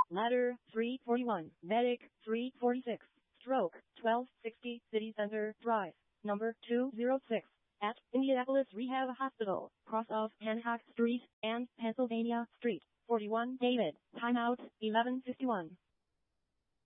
Ladder 341, Medic 346, Stroke 1260, City Center Drive, number 206, at Indianapolis Rehab Hospital, cross of Hancock Street and Pennsylvania Street, 41 David, timeout 11:51.